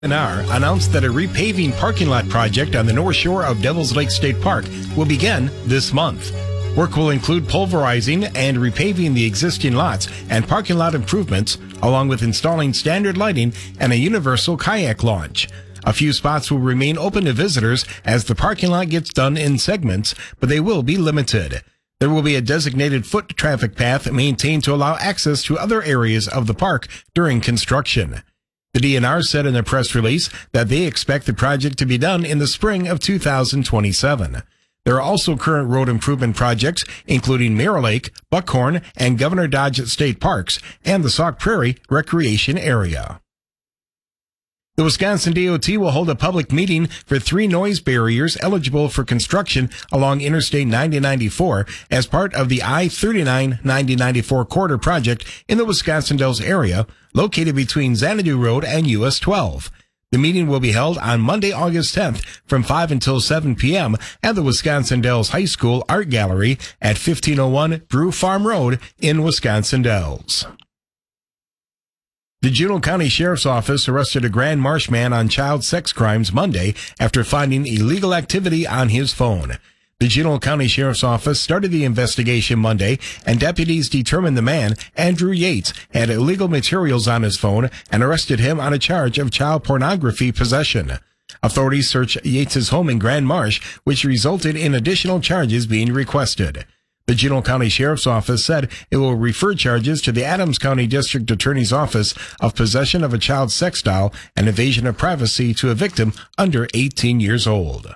DNR announced that a repaving parking lot project on the north shore of Devils Lake State Park will begin this month. Work will include pulverizing and repaving the existing lots and parking lot improvements, along with installing standard lighting and a universal kayak launch. A few spots will remain open to visitors as the parking lot gets done in segments, but they will be limited. There will be a designated foot traffic path maintained to allow access to other areas of the park during construction. The DNR said in a press release that they expect the project to be done in the spring of 2027. There are also current road improvement projects, including Mirror Lake, Buckhorn, and Governor Dodge State Parks, and the Sauk Prairie Recreation Area. The Wisconsin DOT will hold a public meeting for 3 noise barriers eligible for construction along Interstate 9094 as part of the I-39-9094 corridor project in the Wisconsin Dells area, located between Xanadu Road and US 12. The meeting will be held on Monday, August 10th from 5 until 7 p.m. at the Wisconsin Dells High School Art Gallery at 1501 Brew Farm Road in Wisconsin Dells. The Juneau County Sheriff's Office arrested a Grand Marsh man on child sex crimes Monday after finding illegal activity on his phone. The Juneau County Sheriff's Office started the investigation Monday, and deputies determined the man, Andrew Yates, had illegal materials on his phone and arrested him on a charge of child pornography possession. Authorities searched Yates's home in Grand Marsh, which resulted in additional charges being requested. The Juneau County Sheriff's Office said it will refer charges to the Adams County District Attorney's Office of possession of a child sex doll and invasion of privacy to a victim under 18 years old.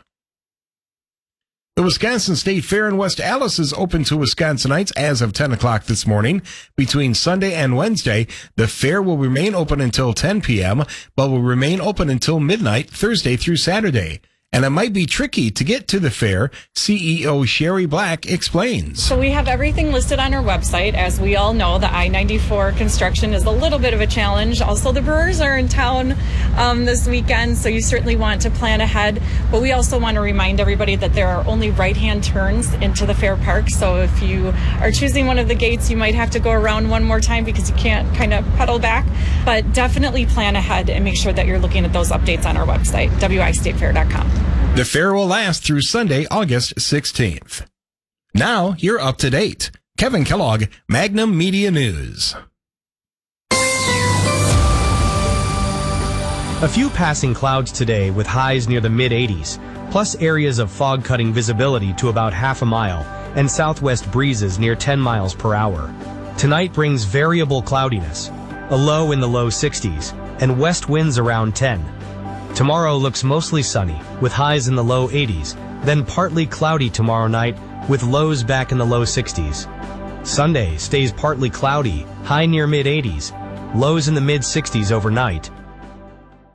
The Wisconsin State Fair in West Allis is open to Wisconsinites as of 10 o'clock this morning. Between Sunday and Wednesday, the fair will remain open until 10 p.m., but will remain open until midnight Thursday through Saturday. And it might be tricky to get to the fair, CEO Sherry Black explains. So we have everything listed on our website. As we all know, the I-94 construction is a little bit of a challenge. Also, the Brewers are in town this weekend, so you certainly want to plan ahead. But we also want to remind everybody that there are only right-hand turns into the fair park. So if you are choosing one of the gates, you might have to go around one more time because you can't kind of pedal back. But definitely plan ahead and make sure that you're looking at those updates on our website, wistatefair.com. The fair will last through Sunday, August 16th. Now you're up to date. Kevin Kellogg, Magnum Media News. A few passing clouds today with highs near the mid-80s, plus areas of fog cutting visibility to about half a mile and southwest breezes near 10 miles per hour. Tonight brings variable cloudiness, a low in the low 60s, and west winds around 10. Tomorrow looks mostly sunny, with highs in the low 80s, then partly cloudy tomorrow night, with lows back in the low 60s. Sunday stays partly cloudy, high near mid-80s, lows in the mid-60s overnight,